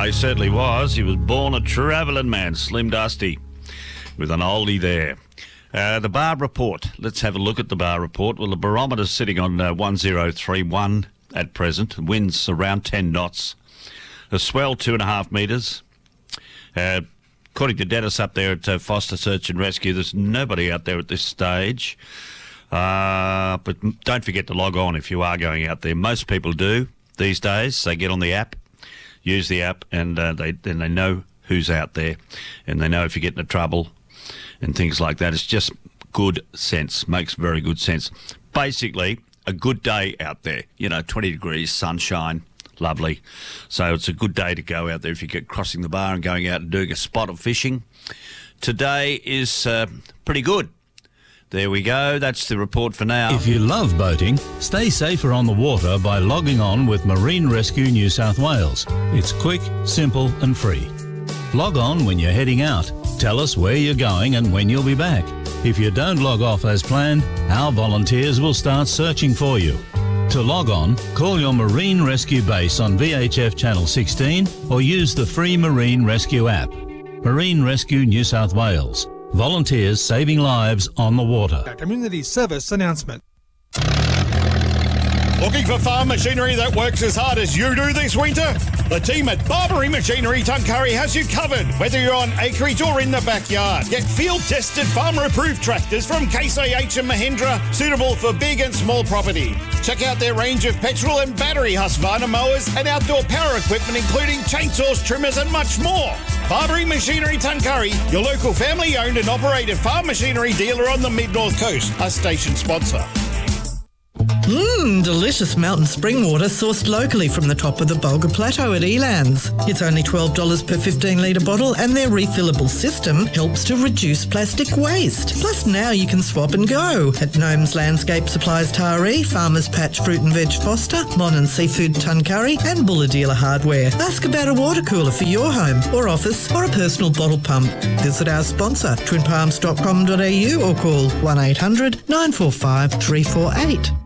he certainly was. He was born a travelling man, Slim Dusty, with an oldie there. The bar report. Let's have a look at the bar report. Well, the barometer's sitting on 1031 at present. Winds around 10 knots. A swell 2.5 metres. According to Dennis up there at Foster Search and Rescue, there's nobody out there at this stage. But don't forget to log on if you are going out there. Most people do these days. They get on the app, use the app, and they know who's out there, and they know if you get into trouble and things like that. It's just good sense. Makes very good sense. Basically, a good day out there. 20 degrees, sunshine, lovely. So it's a good day to go out there if you get crossing the bar and going out and doing a spot of fishing. Today is pretty good. There we go. That's the report for now. If you love boating, stay safer on the water by logging on with Marine Rescue New South Wales. It's quick, simple and free. Log on when you're heading out. Tell us where you're going and when you'll be back. If you don't log off as planned, our volunteers will start searching for you. To log on, call your Marine Rescue base on VHF Channel 16 or use the free Marine Rescue app. Marine Rescue New South Wales. Volunteers saving lives on the water. A community service announcement. Looking for farm machinery that works as hard as you do this winter? The team at Barbary Machinery Tuncurry has you covered, whether you're on acreage or in the backyard. Get field-tested, farmer-approved tractors from Case IH and Mahindra, suitable for big and small property. Check out their range of petrol and battery Husqvarna mowers and outdoor power equipment, including chainsaws, trimmers and much more. Barbary Machinery Tuncurry, your local family-owned and operated farm machinery dealer on the Mid-North Coast, a station sponsor. Delicious mountain spring water sourced locally from the top of the Bulga Plateau at Elands. It's only $12 per 15-litre bottle and their refillable system helps to reduce plastic waste. Plus now you can swap and go at Gnomes Landscape Supplies Taree, Farmers Patch Fruit and Veg Foster, Mon and Seafood Tuncurry and Bulla Dealer Hardware. Ask about a water cooler for your home or office or a personal bottle pump. Visit our sponsor, twinpalms.com.au or call 1800 945 348.